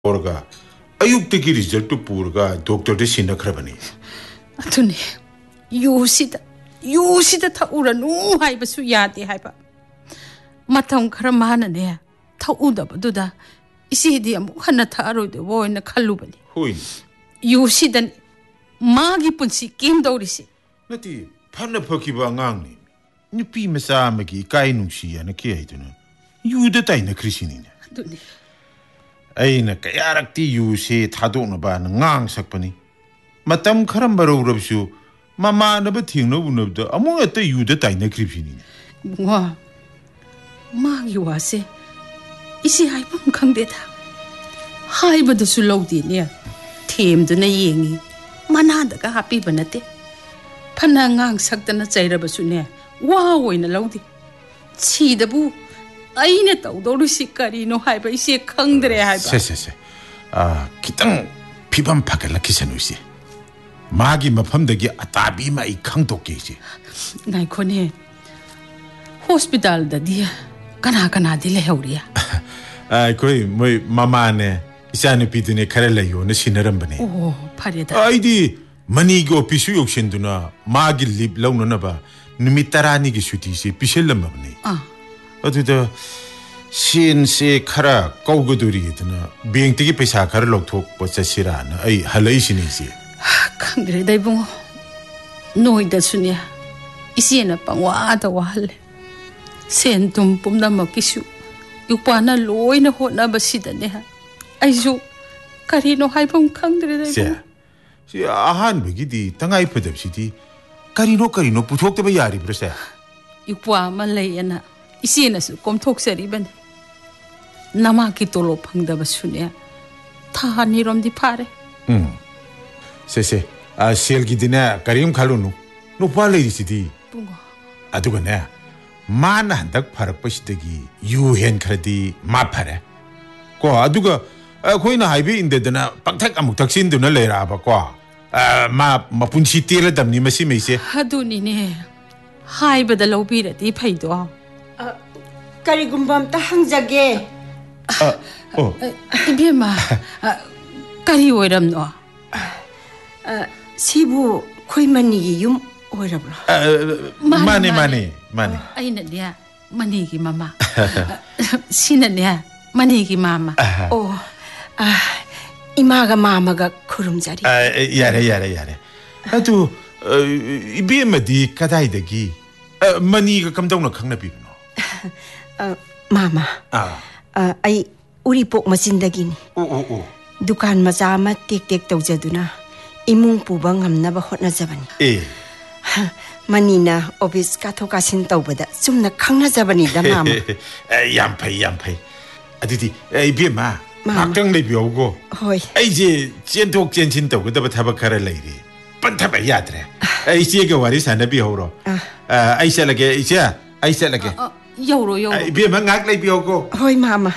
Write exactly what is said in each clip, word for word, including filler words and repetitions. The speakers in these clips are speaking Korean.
오르가 아육대기 리절트 부르가 독터한테 신나크라바니. 아두니 요시다 요시다 타우라누 하이바수 야데 하이바. 마탕 khara 마하나네 타우다바두다 이시디 아무 하나 타로데 워이나 칼루바니. 호인. 요시단 마기 분시 게임도리시. 나티 판나 퍼키바 앙니. 누피 메사마기 까이누시야나 키아이드나. 유다 따이나 크리시니냐. 아두니 아이나 까야락티 유시 타도나바나 앙삭바니. 마탐 카람 바로우럽슈 마마나바 팅노부너브다 아몽에따 유다 따이나 크리시니냐. 와 마기 와세 이시 하이밤 강데다 하이바도수 로디니야 템드나 예ङ이 마나다가 하피바 나테 파나강 삭다나 짜이라바수네 와 오이나 로디 치다부 아이네 떠도르시 까리노 하이바 이시 강드레 하이바 세세세 아 기땅 비밤 파갈라 기세누시 마기 마팜다기 아따비마 이 강도께지 나이코네 호스피탈다디 kana kana di lehauria ai koi moi mama ne isane pidune kharela yo ne sinaram bane oh phareda ai di mani go pisu yokshenduna magi lip launa na ba numitarani gi shuti se pisellam bane ah aduda sin se khara kaugoduri iduna bank ti gi paisa khara lokthok pochasira na ai halai sini se khangre dai bungo noida sunya isena pangwa da wahal Sentum pumna makisu yupana loina hotna basidane ha aisu karino haibam khangdre dai se si ahan begidi tangai phadabsidi karino karino puthok te ba yari brase yupwa malayana isina su komthok sari ban nama ki tolo phangda basune thani rom di phare hm se se a sel gidina karim khalunu no pale sidi bungo aduga ne 마나 한닥 파락버시더기 유hen 크라디 마파레 고 아두가 거기나 하이비인데드나 빵탁 아묵 닥신드나 레라바 고아마 마분시 띠르담니 마시메이세 하두니네 하이바다 로비라디 파이도 아 까리군밤 따 항자게 아어 이베마 까리 오이람노 아 시부 코이만니기 윰 오이라브라 마네 마네 마네 아이나냐 마니기 마마 신나냐 마니기 마마 오 아 이마가 마마가 구름자리 아 야래 야래 야래 아두 이비에마디 까다이데기 마니가 감동나 강나비노 아 마마 아 아이 우리 복 마신다기니 오오오 두칸 마자 마 틱틱 tawjaduna imung puba ngamnaba hotnajabani 에 만이나 오피스 가토가신 떠보다 좀나 강나자바니다 마마 얌파이 얌파이 아디디 이비마 막장 레비오고 호이 이제 젠톡 젠친 떠고다 타박하라 레이리 번타바 야드레 이제가 와리사나 비호로 아 아이살게 이제 아이살게 요로 요 이비마 각 레비오고 호이 마마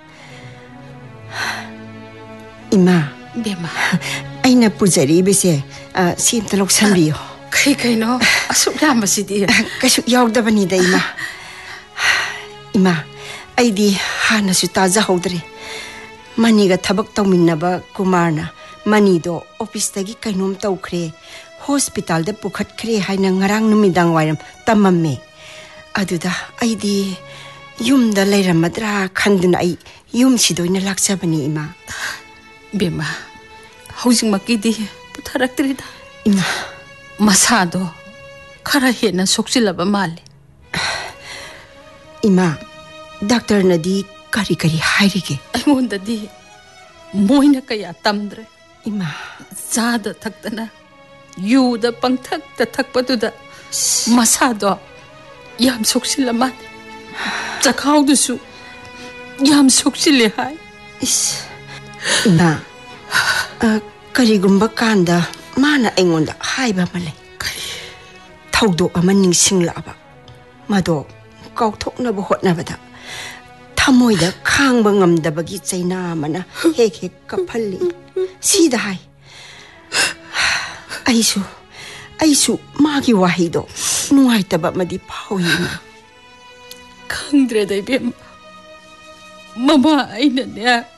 이마 베마 아이나 부자리 베세 아 심talok 산비요 Kay kay no, asuk naman si Dia. Kasuk yawda ba ni da ima? Ima, ay di hana su taza hodre. Maniga tabak tawmin na ba kumarna. Manido, office tagi kainom taw kre. Hospital da pukhat kre hay na ngarang numidang wayram tamame. Aduda, ay di yum da layram madra kandun ay yum sidoy na laksa ba ni ima? Bema, hausing makidi, putarak trida. Ima, 마사도 khara hena soksilaba mali ima doctor nadi kari kari hairige aimondadi moina kaya tamdre ima zada thakdana yuda pangthakta thakpaduda masado yam soksilama chakhaudusu yam soksile hai is ima kari gumba kanda mana engonda haiba male thawdo ama ningsinglaba mado kauthoknaba hotnabada thamoida khangba ngamdabagi chaina mana hek hek kaphalli sida hai aisu aisu magi wahido nuaitaba madi phawina khangdre dai bem mama aina ne